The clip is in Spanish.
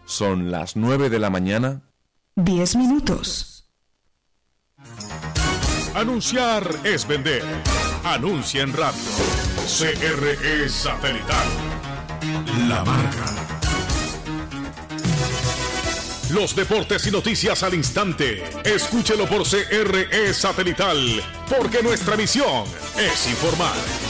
Son las 9 de la mañana. 10 minutos. Anunciar es vender. Anuncia en radio. CRE Satelital. La marca. Los deportes y noticias al instante. Escúchelo por CRE Satelital, porque nuestra misión es informar.